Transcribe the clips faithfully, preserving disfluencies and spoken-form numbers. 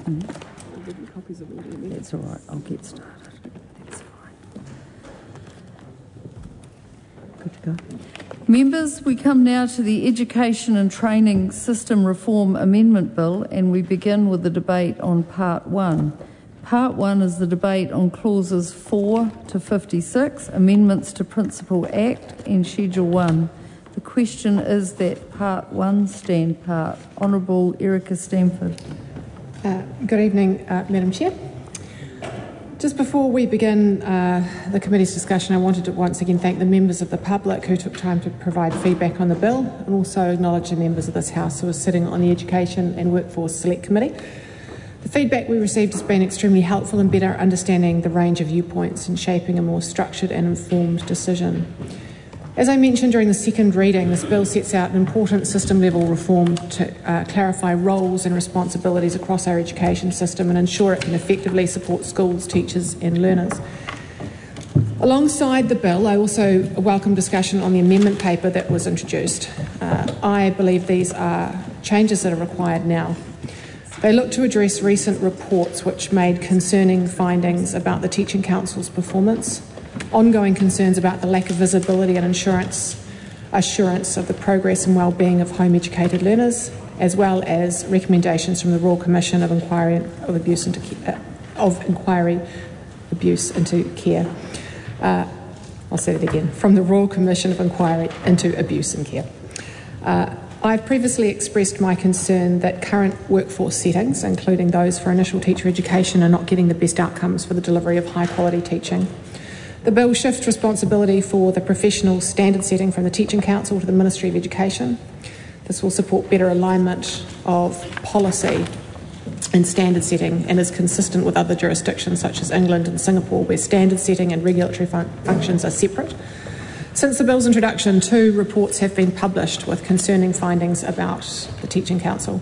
I'll give you copies of all the amendments. That's all right. I'll get started. That's fine. Good to go. Members, we come now to the Education and Training System Reform Amendment Bill, and we begin with the debate on Part one. Part one is the debate on clauses four to fifty-six, amendments to Principal Act and Schedule one. The question is that Part one stand part. Honourable Erica Stanford. Uh, good evening, uh, Madam Chair. Just before we begin uh, the committee's discussion, I wanted to once again thank the members of the public who took time to provide feedback on the bill, and also acknowledge the members of this House who are sitting on the Education and Workforce Select Committee. The feedback we received has been extremely helpful in better understanding the range of viewpoints and shaping a more structured and informed decision. As I mentioned during the second reading, this bill sets out an important system-level reform to uh, clarify roles and responsibilities across our education system and ensure it can effectively support schools, teachers and learners. Alongside the bill, I also welcome discussion on the amendment paper that was introduced. Uh, I believe these are changes that are required now. They look to address recent reports which made concerning findings about the Teaching Council's performance, ongoing concerns about the lack of visibility and insurance, assurance of the progress and well-being of home-educated learners, as well as recommendations from the Royal Commission of Inquiry of Abuse into uh, of Inquiry Abuse into Care. Uh, I'll say it again. From the Royal Commission of Inquiry into Abuse and Care. Uh, I've previously expressed my concern that current workforce settings, including those for initial teacher education, are not getting the best outcomes for the delivery of high-quality teaching. The bill shifts responsibility for the professional standard setting from the Teaching Council to the Ministry of Education. This will support better alignment of policy and standard setting and is consistent with other jurisdictions such as England and Singapore, where standard setting and regulatory fun- functions are separate. Since the bill's introduction, two reports have been published with concerning findings about the Teaching Council.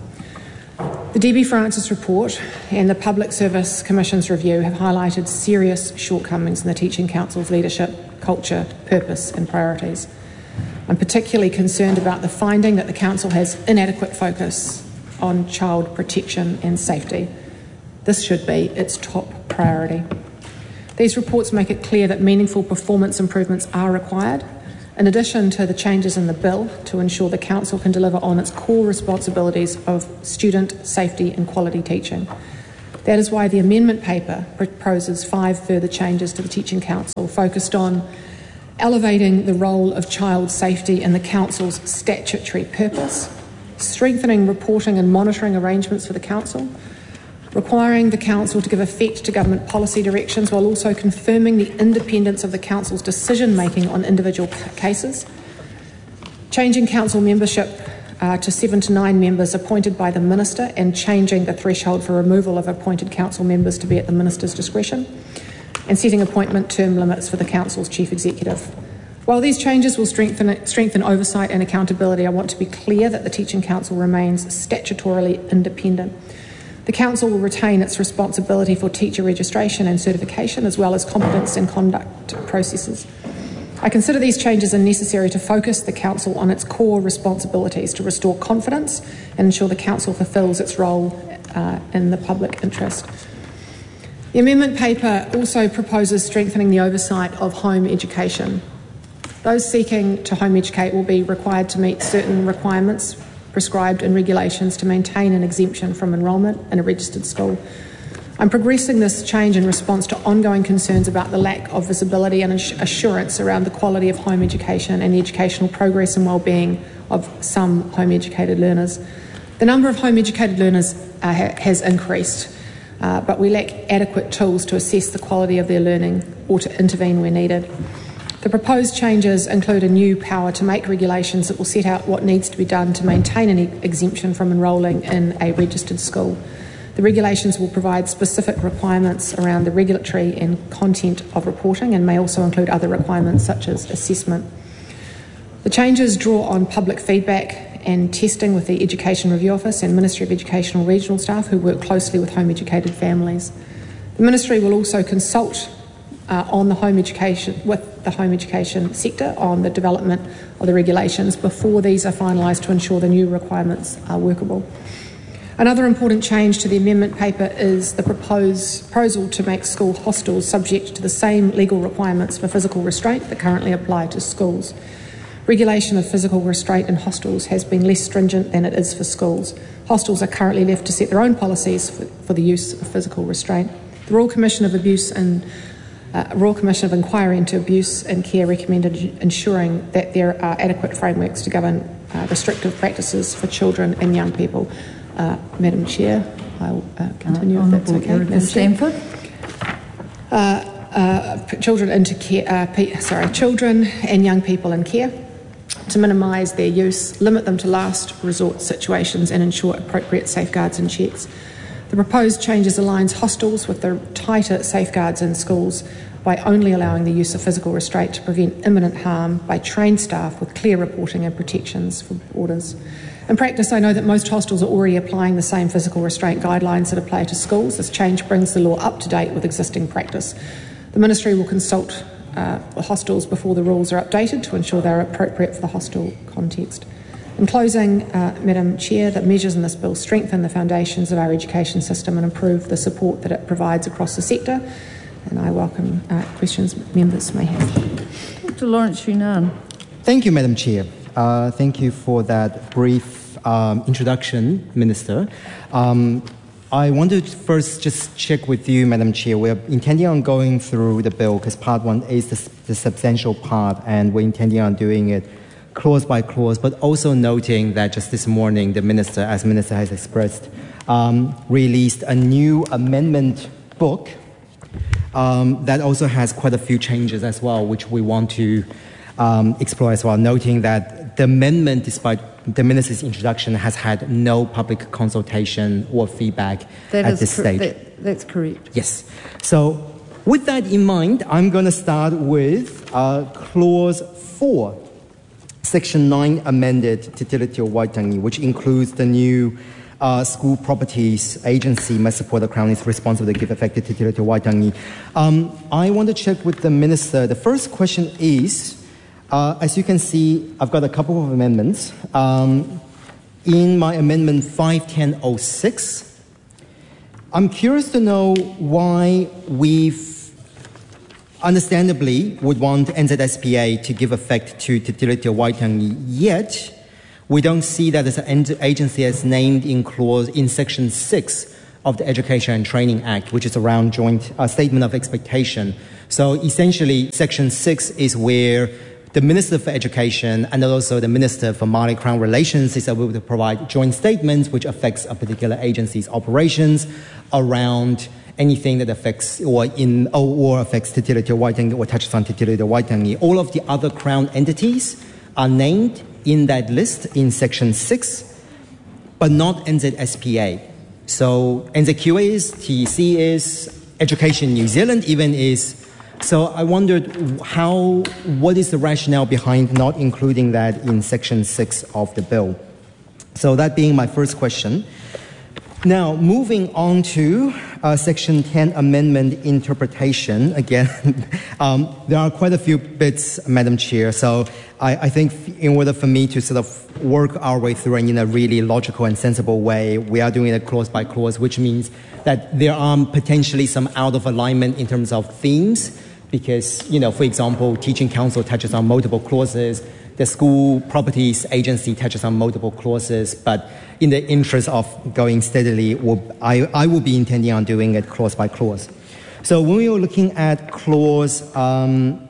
The Debbie Francis report and the Public Service Commission's review have highlighted serious shortcomings in the Teaching Council's leadership, culture, purpose and priorities. I'm particularly concerned about the finding that the Council has inadequate focus on child protection and safety. This should be its top priority. These reports make it clear that meaningful performance improvements are required, in addition to the changes in the bill to ensure the Council can deliver on its core responsibilities of student safety and quality teaching. That is why the amendment paper proposes five further changes to the Teaching Council, focused on elevating the role of child safety in the Council's statutory purpose, strengthening reporting and monitoring arrangements for the Council, requiring the Council to give effect to government policy directions while also confirming the independence of the Council's decision-making on individual cases, changing Council membership uh, to seven to nine members appointed by the Minister and changing the threshold for removal of appointed Council members to be at the Minister's discretion, and setting appointment term limits for the Council's Chief Executive. While these changes will strengthen, strengthen oversight and accountability, I want to be clear that the Teaching Council remains statutorily independent. The Council will retain its responsibility for teacher registration and certification, as well as competence and conduct processes. I consider these changes are necessary to focus the Council on its core responsibilities to restore confidence and ensure the Council fulfils its role uh, in the public interest. The amendment paper also proposes strengthening the oversight of home education. Those seeking to home educate will be required to meet certain requirements prescribed in regulations to maintain an exemption from enrolment in a registered school. I'm progressing this change in response to ongoing concerns about the lack of visibility and assurance around the quality of home education and the educational progress and well-being of some home-educated learners. The number of home-educated learners uh, ha- has increased, uh, but we lack adequate tools to assess the quality of their learning or to intervene where needed. The proposed changes include a new power to make regulations that will set out what needs to be done to maintain an exemption from enrolling in a registered school. The regulations will provide specific requirements around the regulatory and content of reporting and may also include other requirements such as assessment. The changes draw on public feedback and testing with the Education Review Office and Ministry of Educational regional staff who work closely with home educated families. The Ministry will also consult Uh, on the home education with the home education sector on the development of the regulations before these are finalised to ensure the new requirements are workable. Another important change to the amendment paper is the proposed proposal to make school hostels subject to the same legal requirements for physical restraint that currently apply to schools. Regulation of physical restraint in hostels has been less stringent than it is for schools. Hostels are currently left to set their own policies for, for the use of physical restraint. The Royal Commission of Abuse and uh, Royal Commission of Inquiry into Abuse and Care recommended ensuring that there are adequate frameworks to govern uh, restrictive practices for children and young people. Uh, Madam Chair, I'll uh, continue uh, if that's okay. Madam Stanford. Uh, uh, children into care. Uh, pe- sorry, children and young people in care. To minimise their use, limit them to last resort situations and ensure appropriate safeguards and checks. The proposed changes aligns hostels with the tighter safeguards in schools by only allowing the use of physical restraint to prevent imminent harm by trained staff with clear reporting and protections for orders. In practice, I know that most hostels are already applying the same physical restraint guidelines that apply to schools. This change brings the law up to date with existing practice. The Ministry will consult uh, the hostels before the rules are updated to ensure they are appropriate for the hostel context. In closing, uh, Madam Chair, the measures in this bill strengthen the foundations of our education system and improve the support that it provides across the sector. And I welcome uh, questions members may have. Doctor Lawrence Yunnan. Thank you, Madam Chair. Uh, thank you for that brief um, introduction, Minister. Um, I want to first just check with you, Madam Chair. We're intending on going through the bill because part one is the, the substantial part, and we're intending on doing it clause by clause, but also noting that just this morning, the Minister, as Minister has expressed, um, released a new amendment book um, that also has quite a few changes as well, which we want to um, explore as well, noting that the amendment, despite the Minister's introduction, has had no public consultation or feedback that at this cor- stage. That, that's correct. Yes. So with that in mind, I'm going to start with uh, clause four. Section nine amended Te Tiriti o Waitangi, which includes the new uh, school properties agency must support the Crown is responsible to give effect to Te Tiriti o Waitangi. Um, I want to check with the Minister. The first question is, uh, as you can see, I've got a couple of amendments. Um, in my amendment five ten oh six, I'm curious to know why we've understandably would want N Z S P A to give effect to Te Tiriti o Waitangi, yet we don't see that as an agency as named in clause in section six of the Education and Training Act, which is around joint uh, statement of expectation. So essentially, section six is where the Minister for Education and also the Minister for Māori Crown Relations is able to provide joint statements which affects a particular agency's operations around anything that affects or in or affects Te Tiriti o Waitangi or touches on Te Tiriti o Waitangi. All of the other Crown entities are named in that list in section six, but not N Z S P A. So N Z Q A is, T E C is, Education New Zealand even is. So I wondered how, what is the rationale behind not including that in section six of the bill? So that being my first question. Now, moving on to uh, Section ten Amendment Interpretation. Again, um, there are quite a few bits, Madam Chair, so I, I think in order for me to sort of work our way through it in a really logical and sensible way, we are doing it clause by clause, which means that there are potentially some out of alignment in terms of themes, because, you know, for example, Teaching Council touches on multiple clauses, the School Properties Agency touches on multiple clauses, but in the interest of going steadily, we'll, I, I will be intending on doing it clause by clause. So when we were looking at clause um,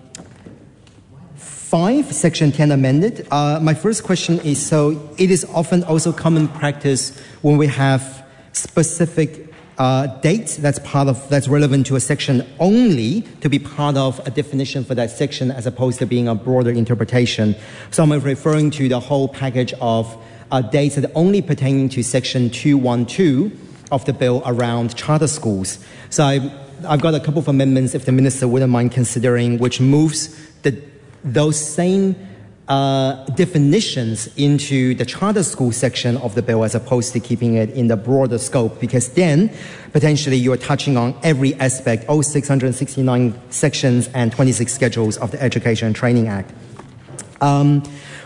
five, section ten amended, uh, my first question is, so it is often also common practice when we have specific Uh, date that's part of that's relevant to a section only to be part of a definition for that section as opposed to being a broader interpretation. So I'm referring to the whole package of uh, dates that only pertaining to section two twelve of the bill around charter schools. So I, I've got a couple of amendments, if the Minister wouldn't mind considering, which moves the, those same Uh, definitions into the charter school section of the bill as opposed to keeping it in the broader scope, because then potentially you're touching on every aspect, all six hundred sixty-nine sections and twenty-six schedules of the Education and Training Act. Um,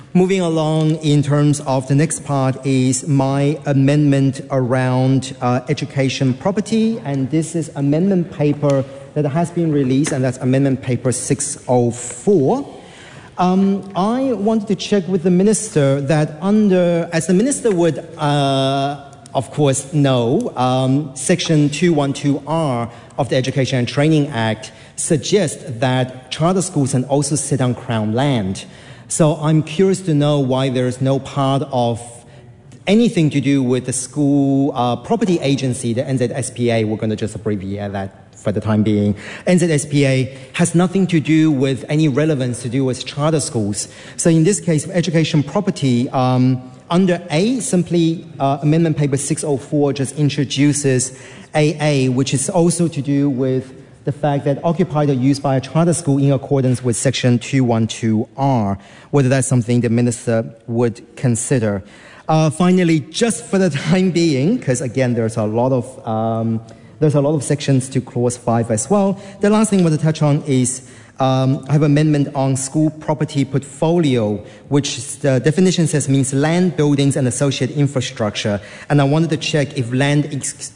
Moving along in terms of the next part is my amendment around uh, education property, and this is amendment paper that has been released, and that's amendment paper six oh four. Um, I wanted to check with the minister that under, as the minister would, uh, of course, know, um, section two twelve R of the Education and Training Act suggests that charter schools can also sit on Crown land. So I'm curious to know why there's no part of anything to do with the school uh, property agency, the N Z S P A. We're going to just abbreviate that for the time being. N Z S P A has nothing to do with any relevance to do with charter schools. So in this case, education property, um, under A, simply uh, amendment paper six oh four just introduces A A, which is also to do with the fact that occupied or used by a charter school in accordance with section two twelve R, whether that's something the minister would consider. Uh, finally, just for the time being, because again, there's a lot of um, there's a lot of sections to clause five as well. The last thing I want to touch on is um, I have an amendment on school property portfolio, which the definition says means land, buildings, and associated infrastructure. And I wanted to check if land ex-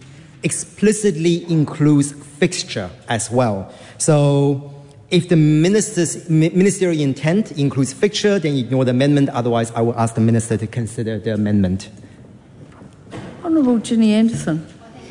explicitly includes fixture as well. So if the minister's ministerial intent includes fixture, then ignore the amendment. Otherwise, I will ask the minister to consider the amendment. Honourable Ginny Anderson.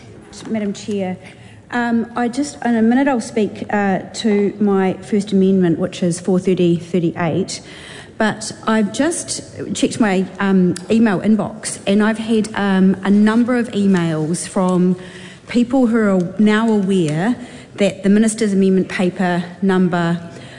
Madam Chair, um, I just in a minute I'll speak uh, to my first amendment, which is four thirty thirty-eight. But I've just checked my um, email inbox, and I've had um, a number of emails from people who are now aware that the Minister's Amendment Paper number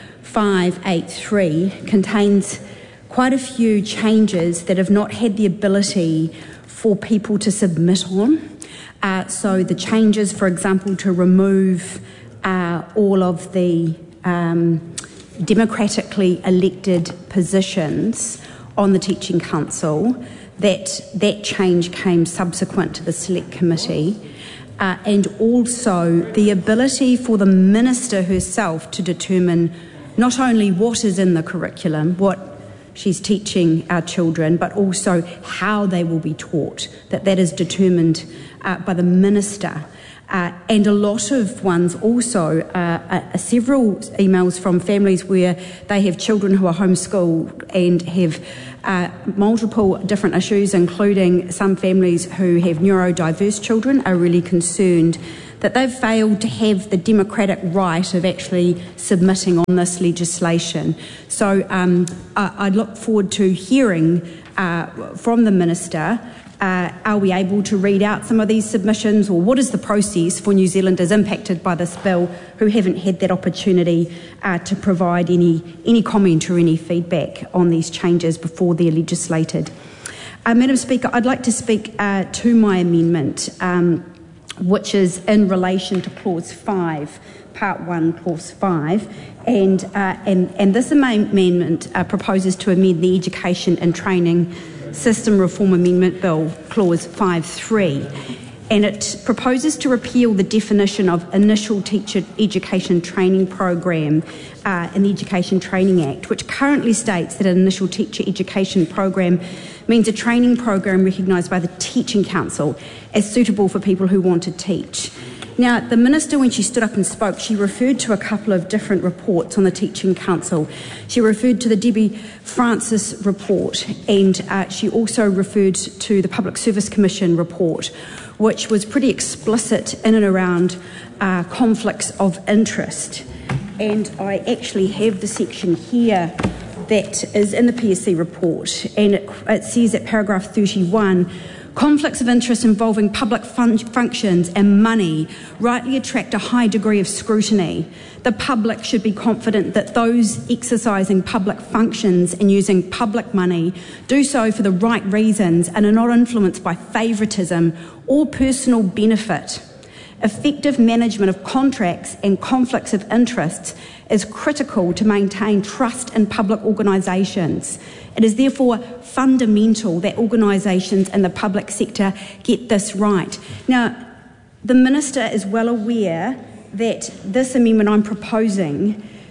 five eighty-three contains quite a few changes that have not had the ability for people to submit on. Uh, so the changes, for example, to remove uh, all of the um, democratically elected positions on the Teaching Council, that that change came subsequent to the Select Committee. Uh, and also the ability for the minister herself to determine not only what is in the curriculum, what she's teaching our children, but also how they will be taught, that that is determined uh, by the minister. Uh, and a lot of ones also, uh, uh, several emails from families where they have children who are homeschooled and have uh, multiple different issues, including some families who have neurodiverse children are really concerned that they've failed to have the democratic right of actually submitting on this legislation. So um, I, I look forward to hearing uh, from the Minister. Uh, are we able to read out some of these submissions, or what is the process for New Zealanders impacted by this bill who haven't had that opportunity uh, to provide any, any comment or any feedback on these changes before they're legislated? Uh, Madam Speaker, I'd like to speak uh, to my amendment, um, which is in relation to Clause five, Part one, Clause five, and, uh, and, and this amendment uh, proposes to amend the Education and Training System Reform Amendment Bill, Clause five three, and it proposes to repeal the definition of initial teacher education training program uh, in the Education Training Act, which currently states that an initial teacher education program means a training program recognised by the Teaching Council as suitable for people who want to teach. Now, the Minister, when she stood up and spoke, she referred to a couple of different reports on the Teaching Council. She referred to the Debbie Francis report, and uh, she also referred to the Public Service Commission report, which was pretty explicit in and around uh, conflicts of interest. And I actually have the section here that is in the P S C report, and it, it says at paragraph thirty-one, conflicts of interest involving public fun- functions and money rightly attract a high degree of scrutiny. The public should be confident that those exercising public functions and using public money do so for the right reasons and are not influenced by favouritism or personal benefit. Effective management of contracts and conflicts of interest is critical to maintain trust in public organisations. It is therefore fundamental that organisations in the public sector get this right. Now, the Minister is well aware that this amendment I'm proposing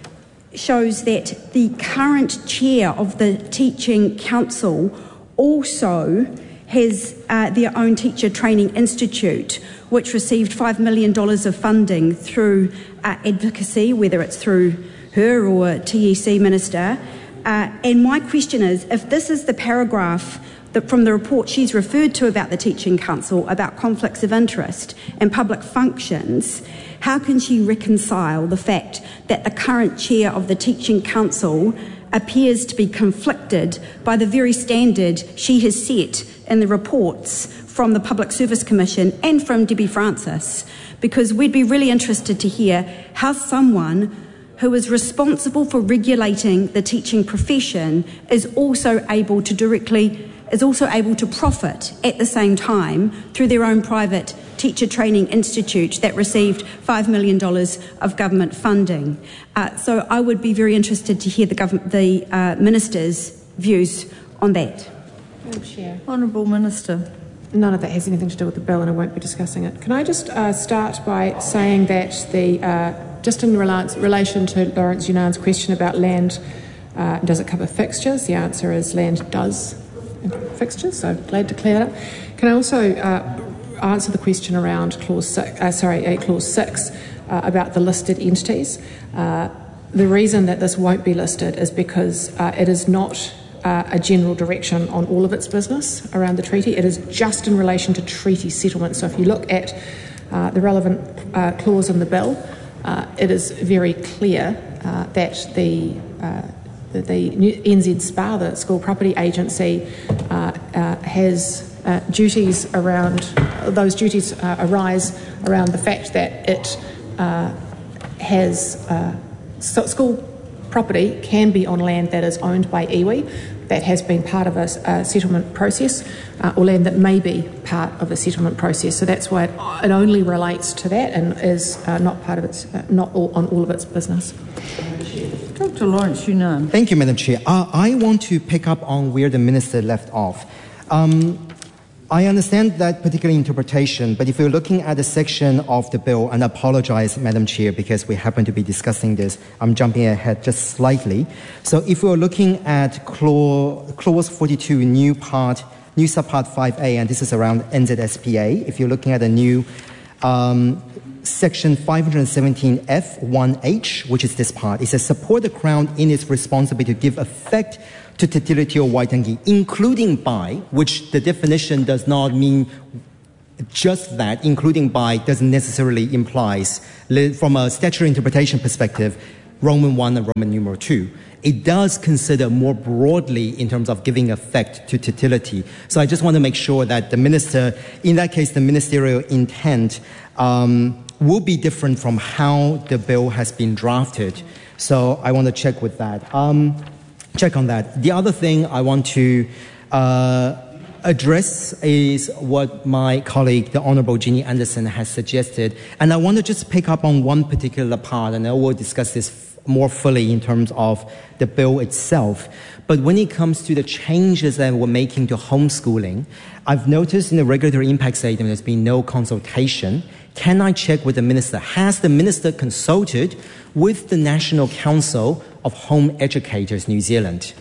shows that the current chair of the Teaching Council also has uh, their own teacher training institute, which received five million dollars of funding through uh, advocacy, whether it's through her or T E C minister. Uh, and my question is, if this is the paragraph that from the report she's referred to about the Teaching Council, about conflicts of interest and public functions, how can she reconcile the fact that the current chair of the Teaching Council appears to be conflicted by the very standard she has set in the reports from the Public Service Commission and from Debbie Francis? Because we'd be really interested to hear how someone who is responsible for regulating the teaching profession is also able to directly is also able to profit at the same time through their own private teacher training institute that received five million dollars of government funding. Uh, so I would be very interested to hear the, government, the uh, Minister's views on that. Madam Chair. Honourable Minister. None of that has anything to do with the bill and I won't be discussing it. Can I just uh, start by saying that the, uh, just in rela- relation to Lawrence Yunan's question about land, uh, does it cover fixtures? The answer is land does fixtures, so glad to clear that up. Can I also uh, answer the question around clause six, uh, sorry, uh, clause six uh, about the listed entities? Uh, the reason that this won't be listed is because uh, it is not uh, a general direction on all of its business around the treaty. It is just in relation to treaty settlement. So if you look at uh, the relevant uh, clause in the bill, uh, it is very clear uh, that the uh, The N Z S P A, the School Property Agency, uh, uh, has uh, duties around, those duties uh, arise around the fact that it uh, has, uh, so school property can be on land that is owned by iwi, that has been part of a, a settlement process, uh, or land that may be part of a settlement process. So that's why it, it only relates to that and is uh, not part of its, uh, not all, on all of its business. Doctor Lawrence Yunan. Thank you, Madam Chair. Uh, I want to pick up on where the Minister left off. Um, I understand that particular interpretation, but if you're looking at the section of the bill, and I apologize, Madam Chair, because we happen to be discussing this, I'm jumping ahead just slightly. So if we're looking at clause, clause forty-two, new part, new subpart five A, and this is around N Z S P A, if you're looking at a new um, Section five seventeen F one H, which is this part, it says support the Crown in its responsibility to give effect to Te Tiriti o Waitangi, including by, which the definition does not mean just that, including by doesn't necessarily implies, from a statutory interpretation perspective, Roman one and Roman numeral two. It does consider more broadly in terms of giving effect to Te Tiriti. So I just want to make sure that the Minister, in that case, the ministerial intent um, will be different from how the bill has been drafted. So I want to check with that. Um, check on that. The other thing I want to uh, address is what my colleague, the Honourable Ginny Anderson, has suggested. And I want to just pick up on one particular part, and I will discuss this more fully in terms of the bill itself. But when it comes to the changes that we're making to homeschooling, I've noticed in the regulatory impact statement there's been no consultation. Can I check with the Minister? Has the Minister consulted with the National Council of Home Educators New Zealand?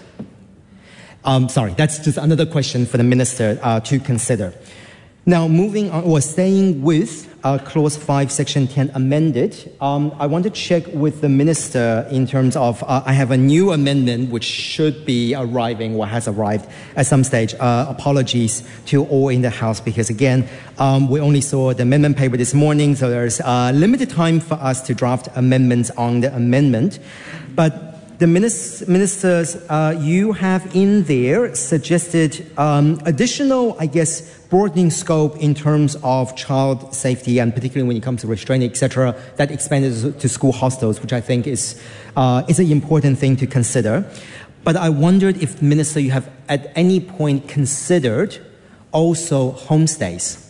Um, sorry, that's just another question for the Minister uh, to consider. Now, moving on, or staying with uh, Clause five, Section ten amended, um, I want to check with the Minister in terms of, uh, I have a new amendment which should be arriving or has arrived at some stage. Uh, apologies to all in the House because, again, um, we only saw the amendment paper this morning, so there's uh, limited time for us to draft amendments on the amendment. But the ministers, uh, you have in there suggested um, additional, I guess, broadening scope in terms of child safety, and particularly when it comes to restraining, et cetera, that expanded to school hostels, which I think is uh, is an important thing to consider. But I wondered if, Minister, you have at any point considered also homestays,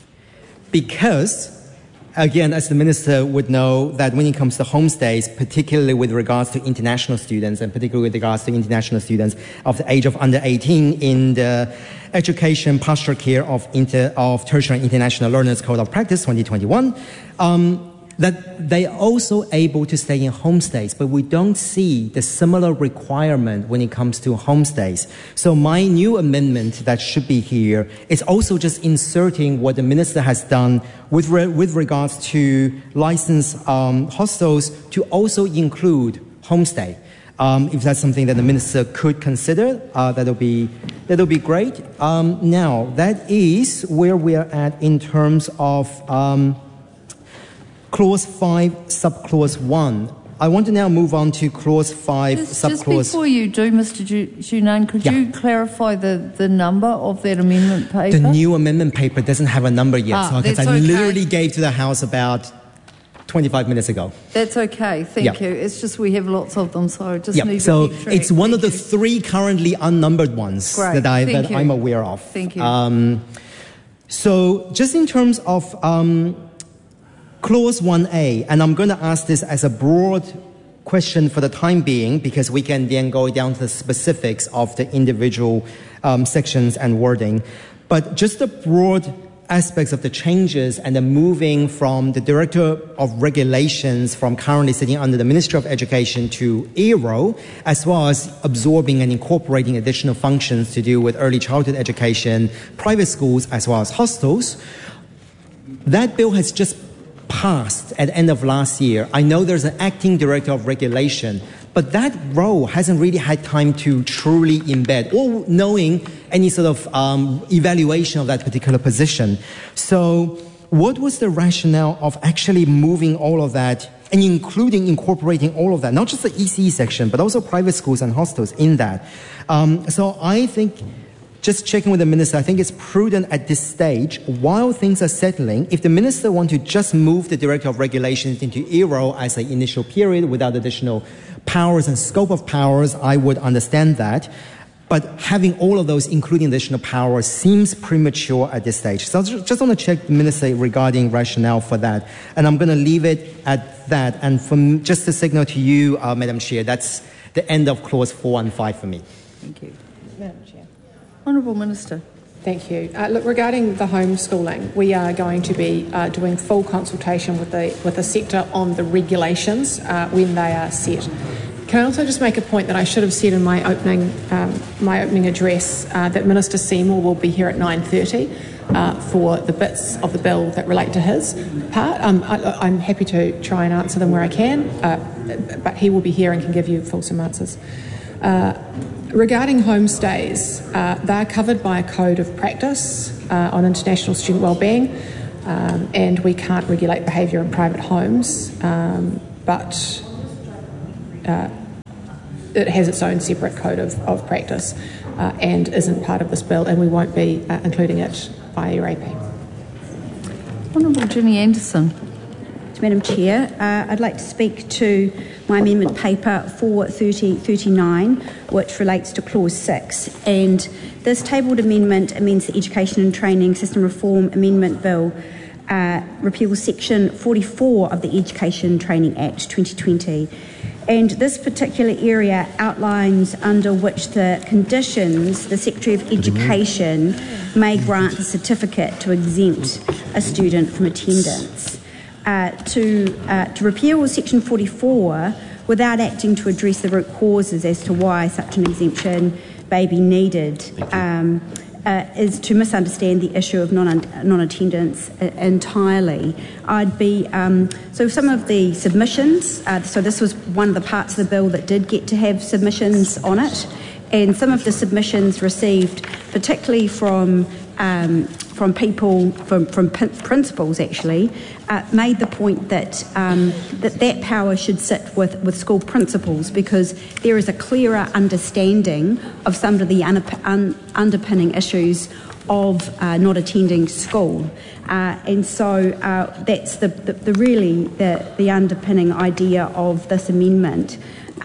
because, again, as the Minister would know, that when it comes to homestays, particularly with regards to international students, and particularly with regards to international students of the age of under eighteen in the Education Pastoral Care of, inter, of Tertiary and International Learners Code of Practice twenty twenty-one, um, that they are also able to stay in homestays, but we don't see the similar requirement when it comes to homestays. So my new amendment that should be here is also just inserting what the minister has done with re- with regards to licensed um, hostels to also include homestay. Um, if that's something that the minister could consider, uh, that'll be that'll be great. Um, now that is where we are at in terms of um, Clause five, Subclause one. I want to now move on to Clause five, Just, Subclause... just before you do, Mister Junane, could Yeah. you clarify the, the number of that amendment paper? The new amendment paper doesn't have a number yet, Ah, so I, guess that's I okay. literally gave to the House about twenty-five minutes ago. That's okay, thank Yeah. you. It's just we have lots of them, so I just Yeah, need so to keep track. it's one Thank of the you. three currently unnumbered ones Great, that, I, thank that you. I'm aware of. Thank you. Um, so just in terms of um, Clause one A, and I'm going to ask this as a broad question for the time being because we can then go down to the specifics of the individual um, sections and wording. But just the broad aspects of the changes and the moving from the Director of Regulations from currently sitting under the Ministry of Education to E R O, as well as absorbing and incorporating additional functions to do with early childhood education, private schools, as well as hostels. That bill has just passed at the end of last year. I know there's an acting Director of Regulation, but that role hasn't really had time to truly embed or knowing any sort of um, evaluation of that particular position. So what was the rationale of actually moving all of that and including incorporating all of that, not just the E C E section, but also private schools and hostels in that? Um, so I think, just checking with the minister, I think it's prudent at this stage, while things are settling, if the minister wants to just move the Director of Regulations into E R O as an initial period without additional powers and scope of powers, I would understand that. But having all of those, including additional powers, seems premature at this stage. So I just want to check the minister regarding rationale for that. And I'm going to leave it at that. And from just to signal to you, uh, Madam Chair, that's the end of Clause four and five for me. Thank you. Madam Chair. Honourable Minister. Thank you. Uh, look, regarding the homeschooling, we are going to be uh, doing full consultation with the with the sector on the regulations uh, when they are set. Can I also just make a point that I should have said in my opening um, my opening address uh, that Minister Seymour will be here at nine thirty uh, for the bits of the bill that relate to his part. Um, I, I'm happy to try and answer them where I can, uh, but he will be here and can give you fulsome answers. Uh, Regarding homestays, uh, they're covered by a code of practice uh, on international student wellbeing, um, and we can't regulate behaviour in private homes, um, but uh, it has its own separate code of, of practice uh, and isn't part of this bill, and we won't be uh, including it via your A P. Honourable Ginny Anderson. Madam Chair, uh, I'd like to speak to my amendment paper four thirty thirty-nine, which relates to Clause six. And this tabled amendment amends the Education and Training System Reform Amendment Bill, uh, repeals Section forty-four of the Education and Training Act twenty twenty. And this particular area outlines under which the conditions the Secretary of Education may grant a certificate to exempt a student from attendance. Uh, to, uh, to repeal Section forty-four without acting to address the root causes as to why such an exemption may be needed um, uh, is to misunderstand the issue of non, non-attendance entirely. I'd be, um, so some of the submissions, uh, so this was one of the parts of the bill that did get to have submissions on it, and some of the submissions received, particularly from um, from people, from, from principals actually, uh, made the point that, um, that that power should sit with, with school principals because there is a clearer understanding of some of the un- un- underpinning issues of uh, not attending school. Uh, and so uh, that's the, the, the really the, the underpinning idea of this amendment. Uh,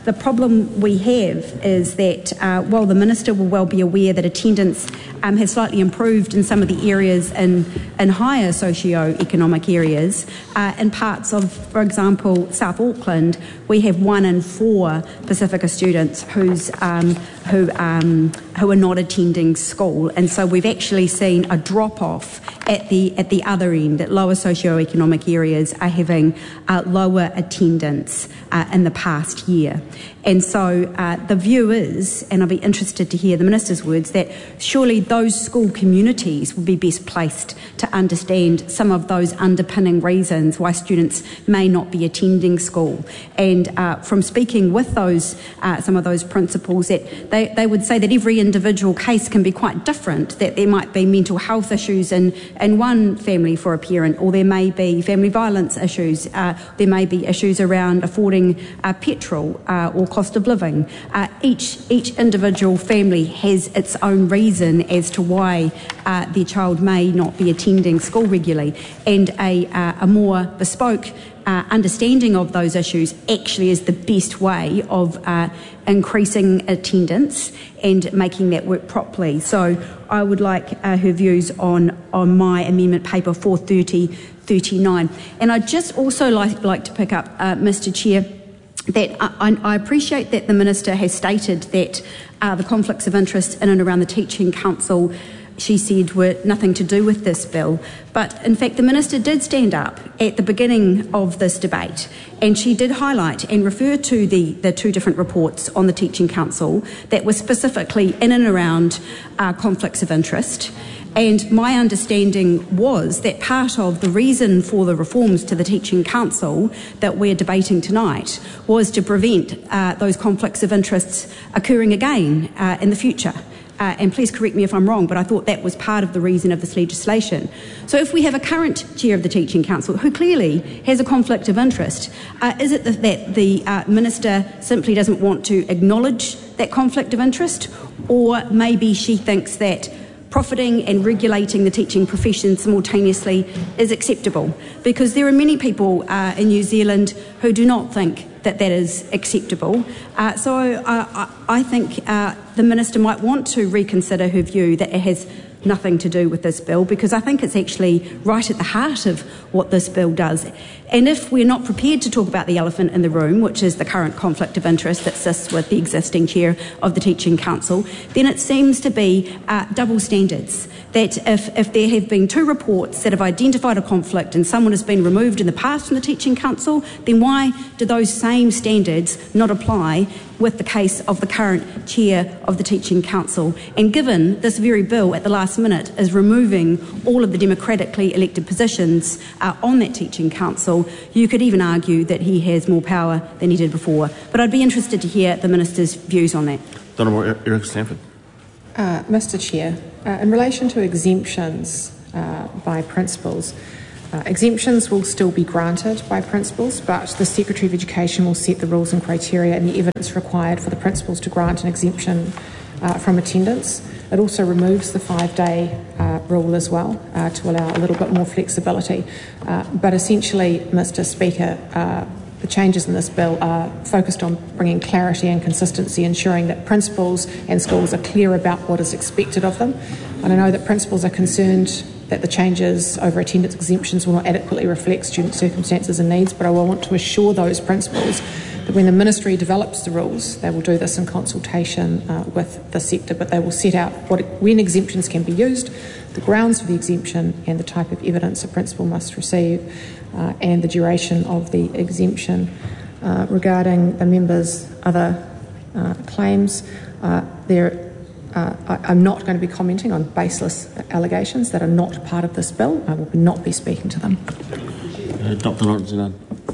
the problem we have is that uh, while the Minister will well be aware that attendance um, has slightly improved in some of the areas in, in higher socio-economic areas, uh, in parts of, for example, South Auckland, we have one in four Pacifica students who's, um, who, um, who are not attending school. And so we've actually seen a drop-off at the, at the other end, at lower socio-economic areas are having uh, lower attendance uh, in the past year. And so uh, the view is, and I'll be interested to hear the Minister's words, that surely those school communities would be best placed to understand some of those underpinning reasons why students may not be attending school. And uh, from speaking with those, uh, some of those principals, that they, they would say that every individual case can be quite different, that there might be mental health issues in, in one family for a parent, or there may be family violence issues, uh, there may be issues around affording uh, petrol uh, or cost of living. Uh, each, each individual family has its own reason as to why uh, their child may not be attending school regularly, and a, uh, a more bespoke Uh, understanding of those issues actually is the best way of uh, increasing attendance and making that work properly. So I would like uh, her views on, on my amendment paper four thirty thirty-nine. And I'd just also like, like to pick up, uh, Mister Chair, that I, I appreciate that the Minister has stated that uh, the conflicts of interest in and around the Teaching Council, she said, were nothing to do with this bill. But in fact, the Minister did stand up at the beginning of this debate, and she did highlight and refer to the, the two different reports on the Teaching Council that were specifically in and around uh, conflicts of interest. And my understanding was that part of the reason for the reforms to the Teaching Council that we're debating tonight was to prevent uh, those conflicts of interests occurring again uh, in the future. Uh, and please correct me if I'm wrong, but I thought that was part of the reason of this legislation. So if we have a current chair of the Teaching Council who clearly has a conflict of interest, uh, is it that, that the uh, Minister simply doesn't want to acknowledge that conflict of interest, or maybe she thinks that profiting and regulating the teaching profession simultaneously is acceptable? Because there are many people uh, in New Zealand who do not think that that is acceptable. Uh, so uh, I think uh, the Minister might want to reconsider her view that it has nothing to do with this bill, because I think it's actually right at the heart of what this bill does. And if we're not prepared to talk about the elephant in the room, which is the current conflict of interest that sits with the existing chair of the Teaching Council, then it seems to be uh, double standards. That if, if there have been two reports that have identified a conflict and someone has been removed in the past from the Teaching Council, then why do those same standards not apply with the case of the current chair of the Teaching Council? And given this very bill at the last minute is removing all of the democratically elected positions uh, on that Teaching Council, you could even argue that he has more power than he did before. But I'd be interested to hear the Minister's views on that. Honourable Eric Stanford. Uh, Mister Chair, uh, in relation to exemptions uh, by principals, uh, exemptions will still be granted by principals, but the Secretary of Education will set the rules and criteria and the evidence required for the principals to grant an exemption uh, from attendance. It also removes the five-day uh, rule as well uh, to allow a little bit more flexibility. Uh, but essentially, Mister Speaker, uh, the changes in this bill are focused on bringing clarity and consistency, ensuring that principals and schools are clear about what is expected of them. And I know that principals are concerned that the changes over attendance exemptions will not adequately reflect student circumstances and needs, but I will want to assure those principals that when the Ministry develops the rules, they will do this in consultation uh, with the sector, but they will set out what, when exemptions can be used, the grounds for the exemption and the type of evidence a principal must receive, uh, and the duration of the exemption. Uh, regarding the members' other uh, claims, uh, there Uh, I, I'm not going to be commenting on baseless allegations that are not part of this bill. I will not be speaking to them. Uh, Doctor Lawrence Zinan.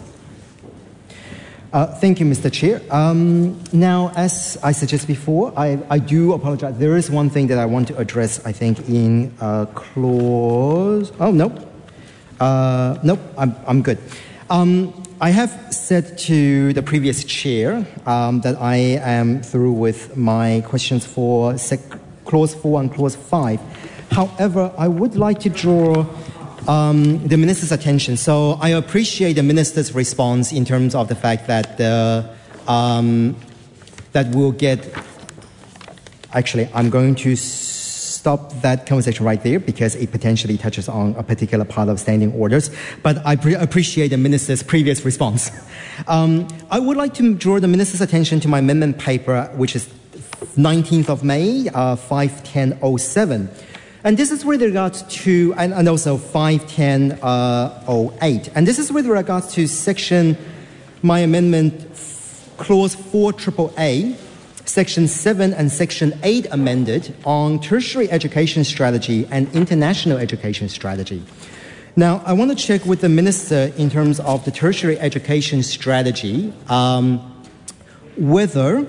Uh, thank you, Mister Chair. Um, now, as I suggested before, I, I do apologize. There is one thing that I want to address, I think, in uh, clause... Oh, no. Uh, no, I'm, I'm good. Um, I have said to the previous chair um, that I am through with my questions for sec- clause four and clause five. However, I would like to draw um, the minister's attention. So I appreciate the minister's response in terms of the fact that the um, that will get, actually, I'm going to stop that conversation right there because it potentially touches on a particular part of standing orders. But I pre- appreciate the Minister's previous response. Um, I would like to draw the Minister's attention to my amendment paper, which is nineteenth of May, uh, five ten oh seven. And this is with regards to, and, and also five ten oh eight. And this is with regards to section, my amendment, clause four triple A, section seven and section eight amended on tertiary education strategy and international education strategy. Now, I want to check with the Minister in terms of the tertiary education strategy, um, whether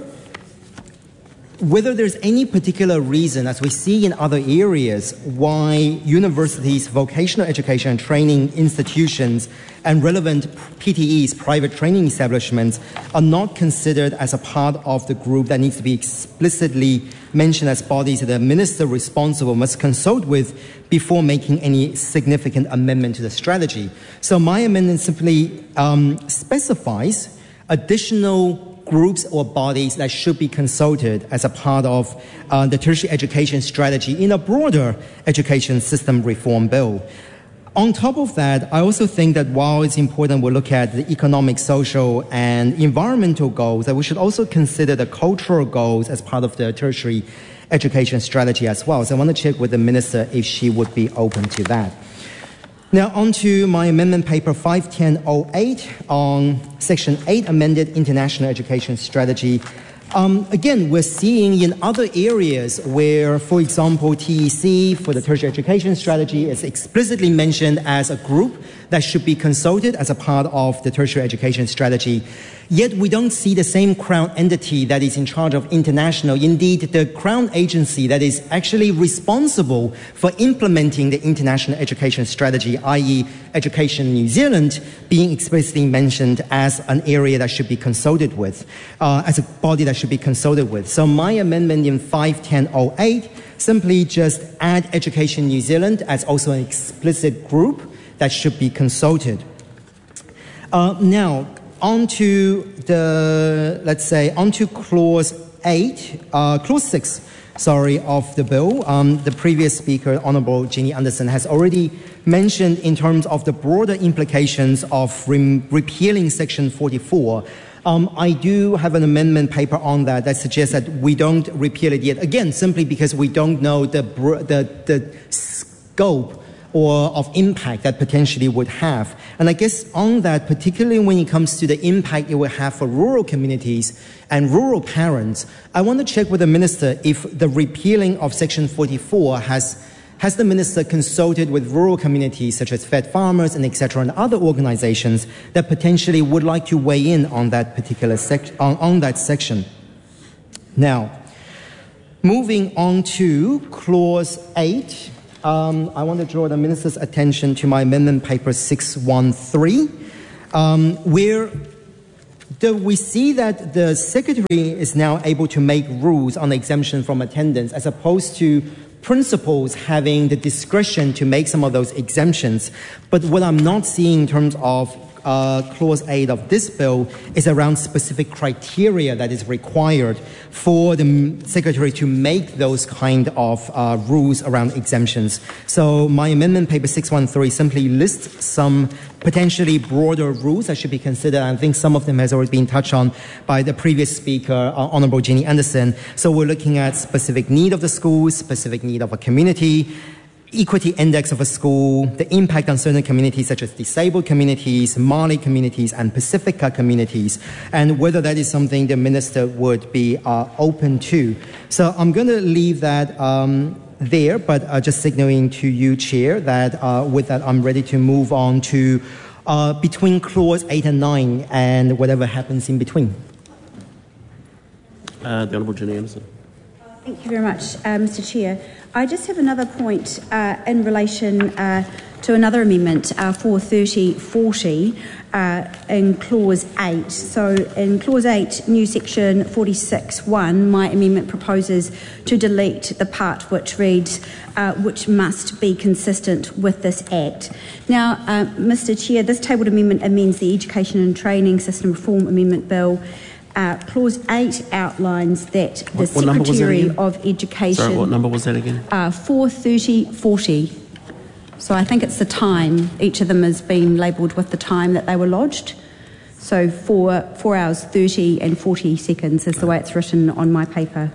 whether there's any particular reason, as we see in other areas, why universities, vocational education and training institutions, and relevant P T Es, private training establishments, are not considered as a part of the group that needs to be explicitly mentioned as bodies that the minister responsible must consult with before making any significant amendment to the strategy. So my amendment simply um, specifies additional groups or bodies that should be consulted as a part of uh, the tertiary education strategy in a broader education system reform bill. On top of that, I also think that while it's important we look at the economic, social, and environmental goals, that we should also consider the cultural goals as part of the tertiary education strategy as well. So I want to check with the Minister if she would be open to that. Now, on to my amendment paper five ten oh eight on Section eight amended International Education Strategy. Um, again, we're seeing in other areas where, for example, T E C for the tertiary education strategy is explicitly mentioned as a group that should be consulted as a part of the tertiary education strategy. Yet we don't see the same Crown entity that is in charge of international. Indeed, the Crown agency that is actually responsible for implementing the international education strategy, that is. Education New Zealand, being explicitly mentioned as an area that should be consulted with, uh, as a body that should be consulted with. So my amendment in five ten oh eight simply just add Education New Zealand as also an explicit group that should be consulted. Uh, now, on to the, let's say, on to clause eight, uh, clause six, sorry, of the bill. Um, the previous speaker, Honourable Ginny Anderson, has already mentioned in terms of the broader implications of re- repealing Section forty-four. Um, I do have an amendment paper on that that suggests that we don't repeal it yet. Again, simply because we don't know the bro- the, the scope or of impact that potentially would have. And I guess on that, particularly when it comes to the impact it will have for rural communities and rural parents, I want to check with the Minister if the repealing of Section forty-four has Has the Minister consulted with rural communities such as Fed Farmers and et cetera and other organizations that potentially would like to weigh in on that particular sec- on, on that section? Now, moving on to clause eight, um, I want to draw the Minister's attention to my amendment paper six one three, um, where the, we see that the Secretary is now able to make rules on exemption from attendance as opposed to principals having the discretion to make some of those exemptions. But what I'm not seeing in terms of uh, clause eight of this bill is around specific criteria that is required for the Secretary to make those kind of uh, rules around exemptions. So my amendment paper six one three simply lists some potentially broader rules that should be considered. I think some of them has already been touched on by the previous speaker, uh, Honourable Ginny Anderson. So we're looking at specific need of the school, specific need of a community, equity index of a school, the impact on certain communities such as disabled communities, Māori communities, and Pacifica communities, and whether that is something the Minister would be uh, open to. So I'm going to leave that um, there, but uh, just signaling to you, Chair, that uh, with that I'm ready to move on to uh, between clause eight and nine and whatever happens in between. Uh, the Honourable Ginny Anderson. Thank you very much, uh, Mister Chair. I just have another point uh, in relation uh, to another amendment, uh, four thirty forty, uh, in clause eight. So in clause eight, new section forty-six one, my amendment proposes to delete the part which reads, uh, which must be consistent with this Act. Now, uh, Mister Chair, this tabled amendment amends the Education and Training System Reform Amendment Bill Uh, clause eight outlines that the What- what number was that Secretary again? of Education... Sorry, what number was that again? Uh, four thirty forty. So I think it's the time. Each of them has been labelled with the time that they were lodged. So four, four hours thirty and forty seconds is the way it's written on my paper.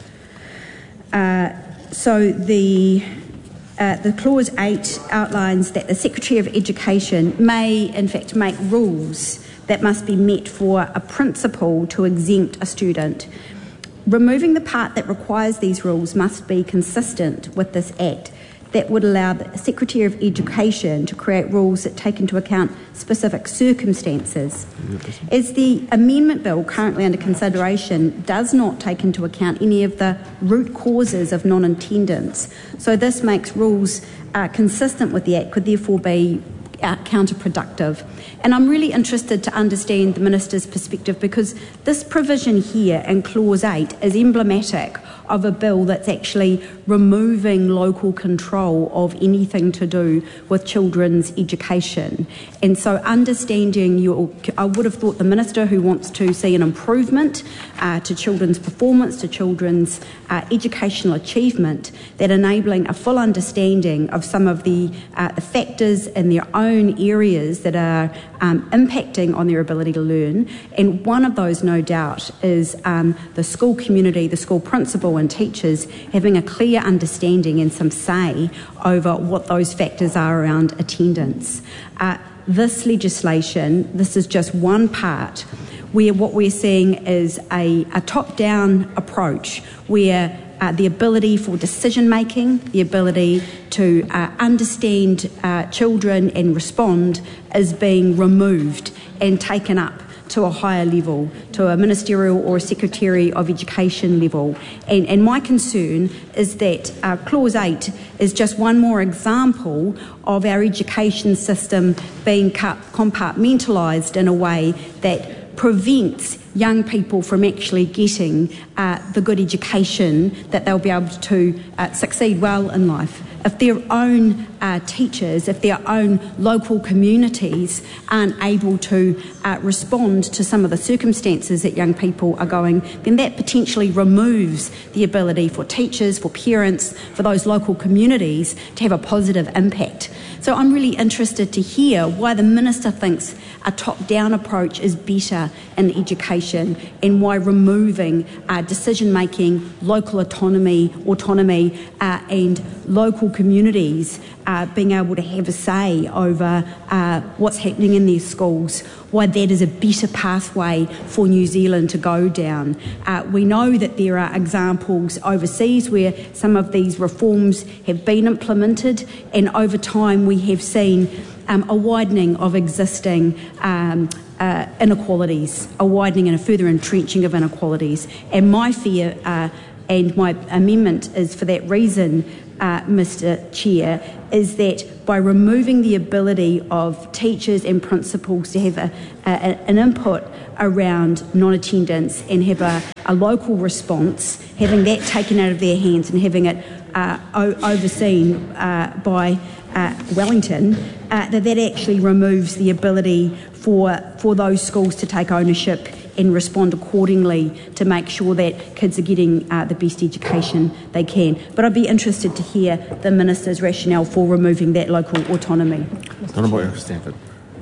Uh, so the... Uh, the clause eight outlines that the Secretary of Education may, in fact, make rules that must be met for a principal to exempt a student. Removing the part that requires these rules must be consistent with this Act that would allow the Secretary of Education to create rules that take into account specific circumstances. As the amendment bill currently under consideration does not take into account any of the root causes of non-attendance, so this makes rules uh, consistent with the Act could therefore be Uh, counterproductive. And I'm really interested to understand the Minister's perspective, because this provision here in Clause eight is emblematic of a bill that's actually removing local control of anything to do with children's education. And so understanding, your, I would have thought the Minister who wants to see an improvement uh, to children's performance, to children's uh, educational achievement, that enabling a full understanding of some of the, uh, the factors in their own areas that are um, impacting on their ability to learn. And one of those, no doubt, is um, the school community, the school principal and teachers having a clear understanding and some say over what those factors are around attendance. Uh, this legislation, this is just one part where what we're seeing is a, a top-down approach where Uh, the ability for decision making, the ability to uh, understand uh, children and respond is being removed and taken up to a higher level, to a ministerial or a Secretary of Education level. And, and my concern is that uh, Clause eight is just one more example of our education system being compartmentalised in a way that prevents young people from actually getting uh, the good education that they'll be able to uh, succeed well in life. If their own uh, teachers, if their own local communities aren't able to uh, respond to some of the circumstances that young people are going, then that potentially removes the ability for teachers, for parents, for those local communities to have a positive impact. So I'm really interested to hear why the Minister thinks a top-down approach is better in education, and why removing uh, decision-making, local autonomy, autonomy uh, and local communities uh, being able to have a say over uh, what's happening in their schools, why that is a better pathway for New Zealand to go down. Uh, we know that there are examples overseas where some of these reforms have been implemented, and over time we have seen um, a widening of existing um, uh, inequalities, a widening and a further entrenching of inequalities. And my fear uh, and my amendment is for that reason, uh, Mister Chair, is that by removing the ability of teachers and principals to have a, a, an input around non-attendance and have a, a local response, having that taken out of their hands and having it uh, o- overseen uh, by uh, Wellington, uh, that that actually removes the ability for for those schools to take ownership and respond accordingly to make sure that kids are getting uh, the best education they can. But I'd be interested to hear the Minister's rationale for removing that local autonomy. Honourable Eric Stanford.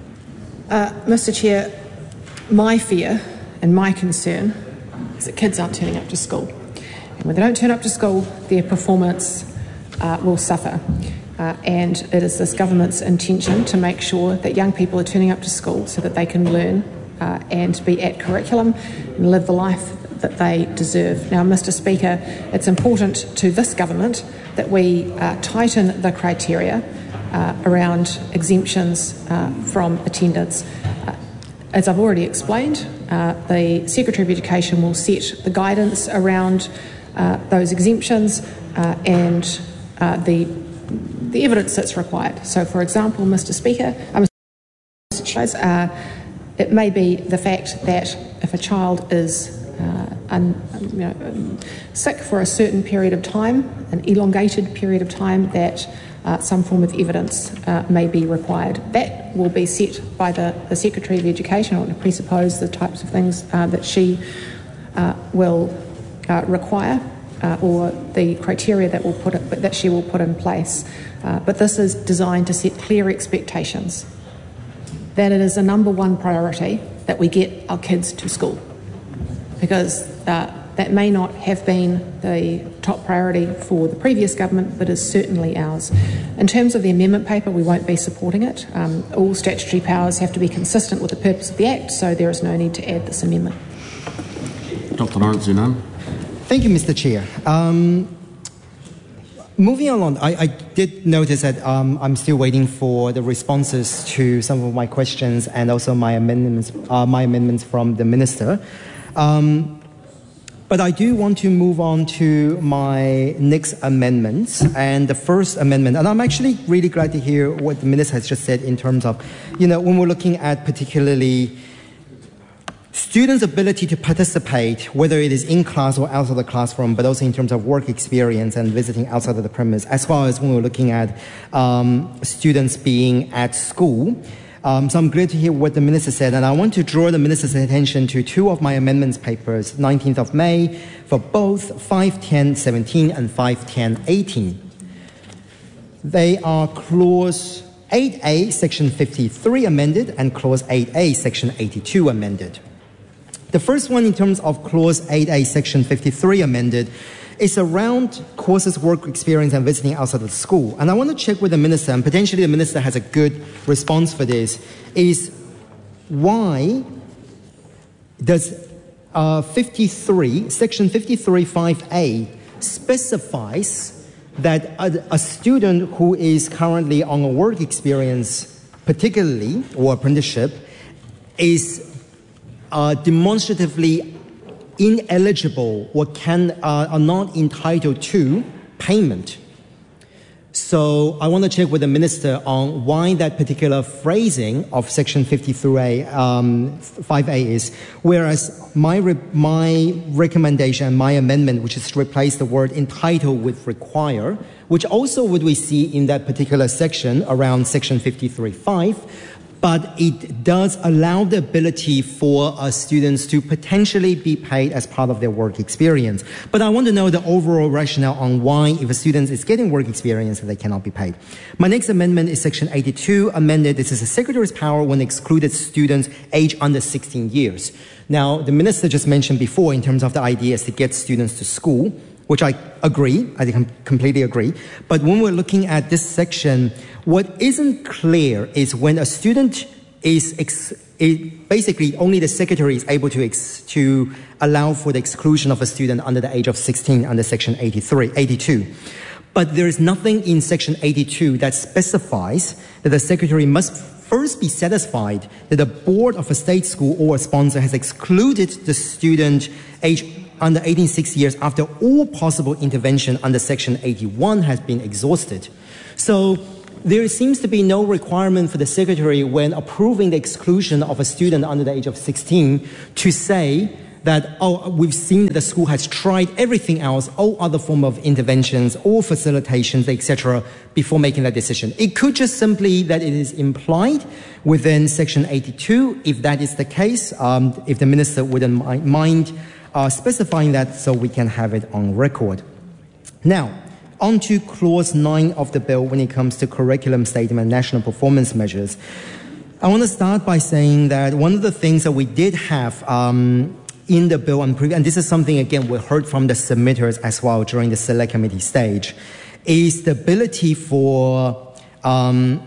Uh, Mister Chair, my fear and my concern is that kids aren't turning up to school. And when they don't turn up to school, their performance uh, will suffer. Uh, and it is this government's intention to make sure that young people are turning up to school so that they can learn uh, and be at curriculum and live the life that they deserve. Now, Mister Speaker, it's important to this government that we uh, tighten the criteria uh, around exemptions uh, from attendance. Uh, as I've already explained, uh, the Secretary of Education will set the guidance around uh, those exemptions uh, and uh, the the evidence that's required. So, for example, Mister Speaker, uh, Mister Chair, uh, it may be the fact that if a child is uh, un, you know, sick for a certain period of time, an elongated period of time, that uh, some form of evidence uh, may be required. That will be set by the, the Secretary of Education, or to presuppose the types of things uh, that she uh, will uh, require, uh, or the criteria that will put it, that she will put in place. Uh, but this is designed to set clear expectations that it is a number one priority that we get our kids to school, because uh, that may not have been the top priority for the previous government, but is certainly ours. In terms of the amendment paper, we won't be supporting it. Um, all statutory powers have to be consistent with the purpose of the Act, so there is no need to add this amendment. Doctor Lawrence Unan. Thank you, Mister Chair. Um, moving along, I, I did notice that um, I'm still waiting for the responses to some of my questions and also my amendments, uh, my amendments from the Minister. Um, But I do want to move on to my next amendments. And the first amendment, and I'm actually really glad to hear what the Minister has just said in terms of, you know, when we're looking at particularly students' ability to participate, whether it is in class or outside the classroom, but also in terms of work experience and visiting outside of the premise, as well as when we're looking at um, students being at school. Um, so I'm glad to hear what the Minister said, and I want to draw the Minister's attention to two of my amendments papers, nineteenth of May, for both five ten seventeen and five ten eighteen. They are Clause eight A, Section fifty-three amended, and Clause eight A, Section eighty-two amended. The first one, in terms of Clause eight A, Section fifty-three amended, is around courses, work experience, and visiting outside of the school. And I want to check with the Minister, and potentially the Minister has a good response for this, is why does uh, fifty-three, Section fifty-three five A specifies that a, a student who is currently on a work experience, particularly, or apprenticeship, is uh, demonstratively ineligible or can uh, are not entitled to payment. So I want to check with the Minister on why that particular phrasing of Section fifty-three A, um, five A is, whereas my, re my recommendation, my amendment, which is to replace the word entitled with require, which also would we see in that particular section around Section fifty-three five, but it does allow the ability for uh, students to potentially be paid as part of their work experience. But I want to know the overall rationale on why, if a student is getting work experience, they cannot be paid. My next amendment is Section eighty-two amended. This is a Secretary's power when excluded students aged under sixteen years. Now, the Minister just mentioned before in terms of the idea is to get students to school, which I agree, I completely agree. But when we're looking at this section, what isn't clear is when a student is, ex it, basically only the Secretary is able to, ex to allow for the exclusion of a student under the age of sixteen under Section eighty-three, eighty-two. But there is nothing in Section eighty-two that specifies that the Secretary must first be satisfied that the board of a state school or a sponsor has excluded the student age under eighty-six years after all possible intervention under Section eighty-one has been exhausted. So there seems to be no requirement for the Secretary when approving the exclusion of a student under the age of sixteen to say that, oh, we've seen that the school has tried everything else, all other form of interventions, all facilitations, et cetera, before making that decision. It could just simply that it is implied within Section eighty-two. If that is the case, um, if the Minister wouldn't mind Uh, specifying that so we can have it on record. Now, on to Clause nine of the bill when it comes to curriculum statement and national performance measures. I want to start by saying that one of the things that we did have um, in the bill, and, and this is something, again, we heard from the submitters as well during the select committee stage, is the ability for, um,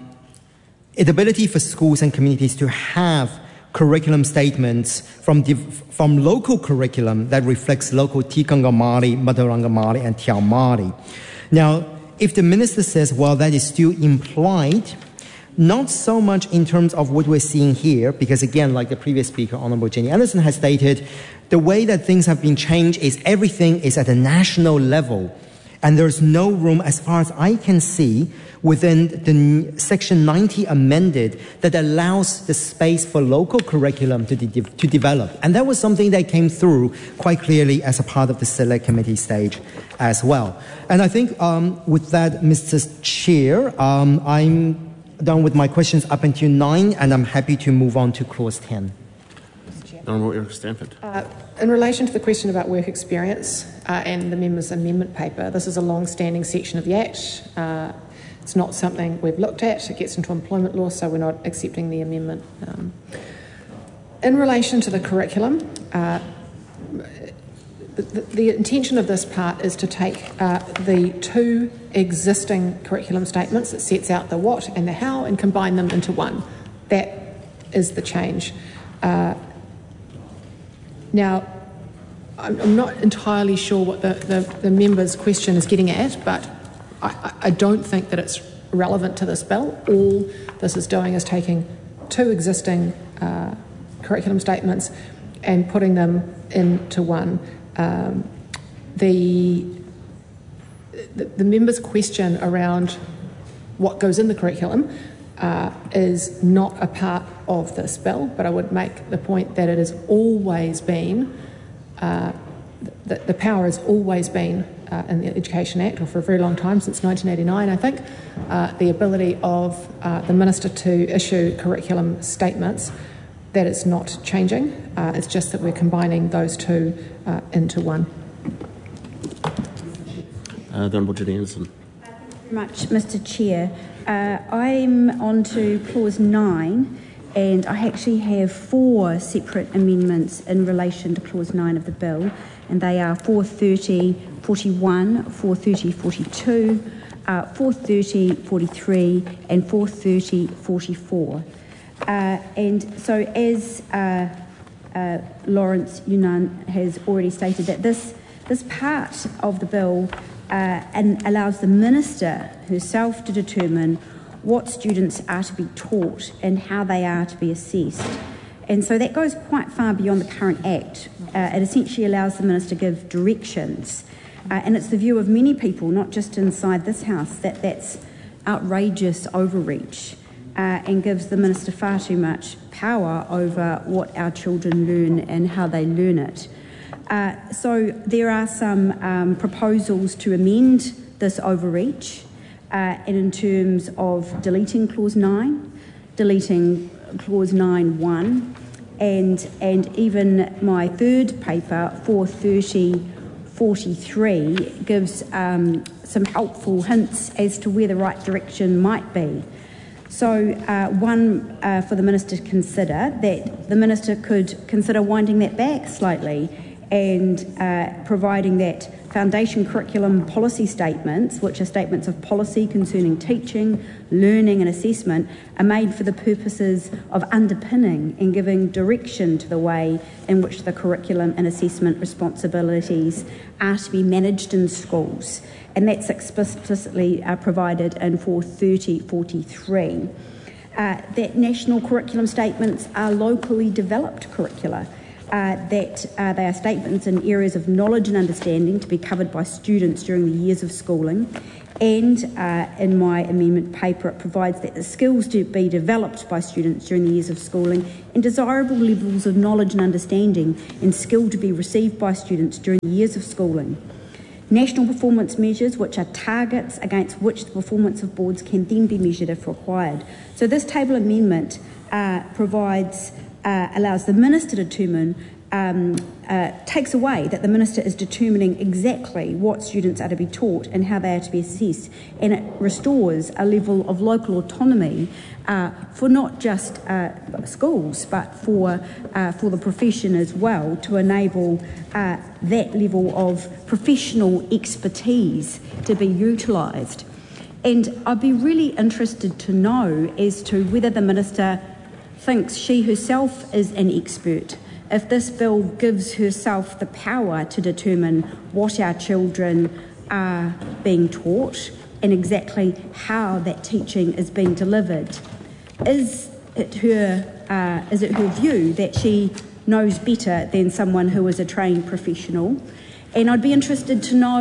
the ability for schools and communities to have curriculum statements from, from local curriculum that reflects local Tikanga Māori, Mataranga Māori, and Te Ao Māori. Now, if the Minister says, well, that is still implied, not so much in terms of what we're seeing here, because again, like the previous speaker, Honourable Jenny Anderson, has stated, the way that things have been changed is everything is at a national level. And there's no room, as far as I can see, within the Section ninety amended that allows the space for local curriculum to, de- to develop. And that was something that came through quite clearly as a part of the Select Committee stage as well. And I think um, with that, Mister Chair, um, I'm done with my questions up until nine, and I'm happy to move on to clause ten. Honourable Eric Stanford. Uh, in relation to the question about work experience uh, and the members' amendment paper, this is a long-standing section of the Act. Uh, it's not something we've looked at. It gets into employment law, so we're not accepting the amendment. Um, in relation to the curriculum, uh, the, the, the intention of this part is to take uh, the two existing curriculum statements that sets out the what and the how and combine them into one. That is the change. Uh, Now, I'm not entirely sure what the, the, the member's question is getting at, but I, I don't think that it's relevant to this bill. All this is doing is taking two existing uh, curriculum statements and putting them into one. Um, the, the, the member's question around what goes in the curriculum Uh, is not a part of this bill, but I would make the point that it has always been, uh, the, the power has always been uh, in the Education Act, or for a very long time, since nineteen eighty-nine, I think, uh, the ability of uh, the Minister to issue curriculum statements. That is not changing. Uh, it's just that we're combining those two uh, into one. Uh, the Honourable Judy Anderson. Thank you very much, Mister Chair. Uh, I'm on to clause nine, and I actually have four separate amendments in relation to clause nine of the bill, and they are four thirty forty-one, four thirty forty-two, uh, four thirty forty-three, and four thirty forty-four. Uh, and so, as uh, uh, Lawrence Yunnan has already stated, that this this part of the bill Uh, and allows the Minister herself to determine what students are to be taught and how they are to be assessed. And so that goes quite far beyond the current Act. Uh, it essentially allows the Minister to give directions. Uh, and it's the view of many people, not just inside this House, that that's outrageous overreach uh, and gives the Minister far too much power over what our children learn and how they learn it. Uh, so there are some um, proposals to amend this overreach uh, and in terms of deleting clause nine, deleting clause nine one, and and even my third paper, four thirty forty-three, gives um, some helpful hints as to where the right direction might be. So uh, one uh, for the Minister to consider, that the Minister could consider winding that back slightly and uh, providing that foundation curriculum policy statements, which are statements of policy concerning teaching, learning and assessment, are made for the purposes of underpinning and giving direction to the way in which the curriculum and assessment responsibilities are to be managed in schools. And that's explicitly uh, provided in four thirty forty-three. Uh, that national curriculum statements are locally developed curricula. Uh, that uh, they are statements in areas of knowledge and understanding to be covered by students during the years of schooling. And uh, in my amendment paper, it provides that the skills to be developed by students during the years of schooling and desirable levels of knowledge and understanding and skill to be received by students during the years of schooling. National performance measures, which are targets against which the performance of boards can then be measured if required. So this table amendment uh, provides Uh, allows the Minister to determine, um, uh, takes away that the Minister is determining exactly what students are to be taught and how they are to be assessed, and it restores a level of local autonomy uh, for not just uh, schools but for, uh, for the profession as well, to enable uh, that level of professional expertise to be utilised. And I'd be really interested to know as to whether the Minister thinks she herself is an expert, if this bill gives herself the power to determine what our children are being taught and exactly how that teaching is being delivered. Is it her, uh, is it her view that she knows better than someone who is a trained professional? And I'd be interested to know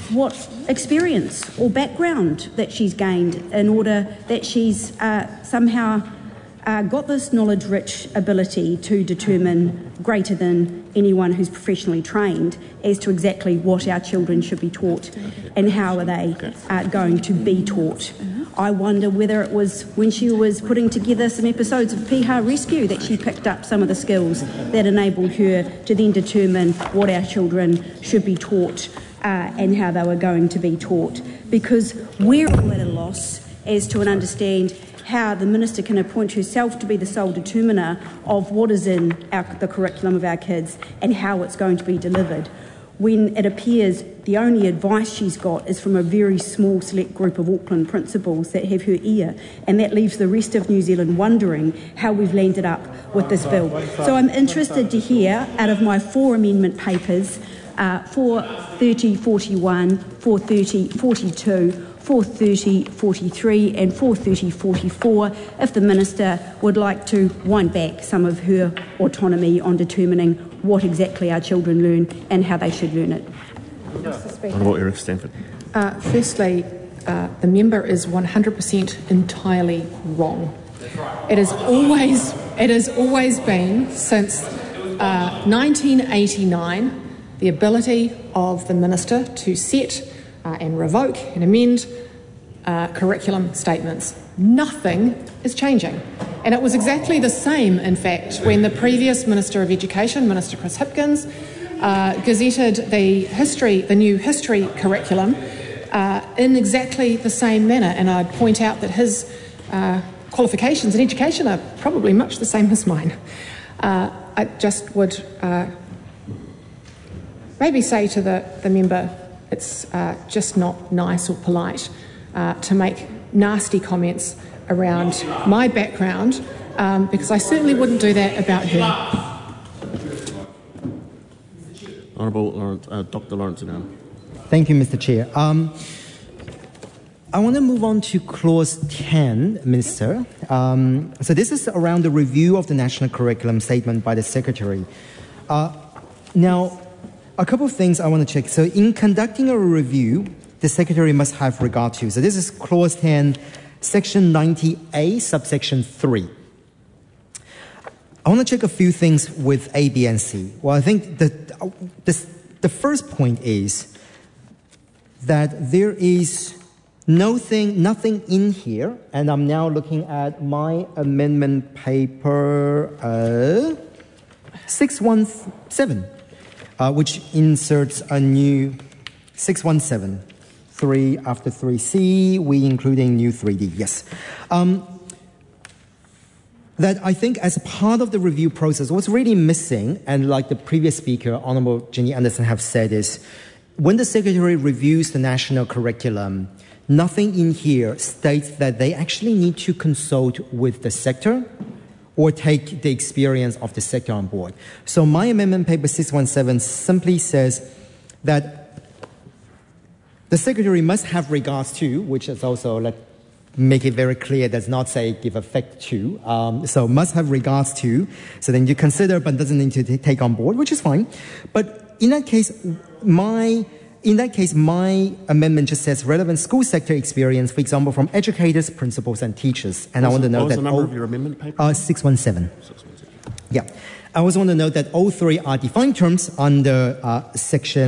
what experience or background that she's gained in order that she's uh, somehow uh, got this knowledge-rich ability to determine greater than anyone who's professionally trained as to exactly what our children should be taught and how are they uh, going to be taught. I wonder whether it was when she was putting together some episodes of Piha Rescue that she picked up some of the skills that enabled her to then determine what our children should be taught uh, and how they were going to be taught. Because we're all at a loss as to an understand how the minister can appoint herself to be the sole determiner of what is in our, the curriculum of our kids and how it's going to be delivered, when it appears the only advice she's got is from a very small select group of Auckland principals that have her ear, and that leaves the rest of New Zealand wondering how we've landed up with this bill. So I'm interested to hear, out of my four amendment papers, uh, four thirty forty-one, four thirty forty-two, four thirty forty-three and four thirty forty-four, if the Minister would like to wind back some of her autonomy on determining what exactly our children learn and how they should learn it. What about Eric Stanford? Uh, firstly, uh, the member is one hundred percent entirely wrong. It has always, it has always been, since uh, nineteen eighty-nine, the ability of the Minister to set uh, and revoke and amend uh, curriculum statements. Nothing is changing. And it was exactly the same, in fact, when the previous Minister of Education, Minister Chris Hipkins, uh, gazetted the history, the new history curriculum uh, in exactly the same manner. And I'd point out that his uh, qualifications in education are probably much the same as mine. Uh, I just would uh, maybe say to the, the member, it's uh, just not nice or polite uh, to make nasty comments around my background, um, because I certainly wouldn't do that about her. Honourable Lawrence, uh, Doctor Lawrence Annan. Thank you, Mister Chair. Um, I want to move on to Clause ten, Minister. Um, so this is around the review of the national curriculum statement by the Secretary. Uh, now, a couple of things I want to check. So in conducting a review, the Secretary must have regard to. So this is Clause ten, Section ninety A, subsection three. I want to check a few things with A, B, and C. Well, I think that this, the first point is that there is nothing, nothing in here, and I'm now looking at my amendment paper uh, six one seven, uh, which inserts a new six one seven. three after three C, we including new three D, yes. Um, that I think as part of the review process, what's really missing, and like the previous speaker, Honourable Jenny Anderson, have said, is when the Secretary reviews the national curriculum, nothing in here states that they actually need to consult with the sector or take the experience of the sector on board. So my amendment paper six one seven simply says that the Secretary must have regards to, which is also, let make it very clear, does not say give effect to. Um, so must have regards to. So then you consider, but doesn't need to t- take on board, which is fine. But in that case, my in that case, my amendment just says relevant school sector experience, for example, from educators, principals, and teachers. And What I want to the- note what was that the number all, of your amendment paper? uh, six one seven. Yeah. I also want to note that all three are defined terms under uh, section